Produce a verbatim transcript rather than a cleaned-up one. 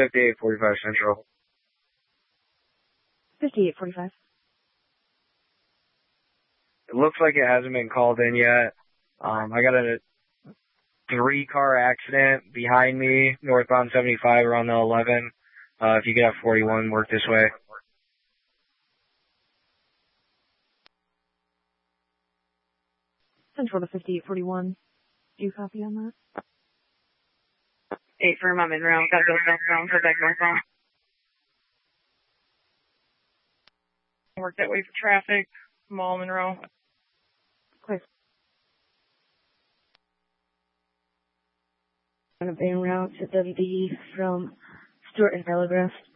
fifty-eight forty-five Central. fifty-eight forty-five. It looks like it hasn't been called in yet. Um, I got a three-car accident behind me, northbound seventy-five around the eleven. Uh, if you could have forty-one work this way. Central to fifty-eight forty-one. Do you copy on that? Eight firm, I'm in round. Gotta go southbound, go back northbound. Work that way for traffic. Mall, Monroe. Quick. On a van route to W D from Stewart and Telegraph.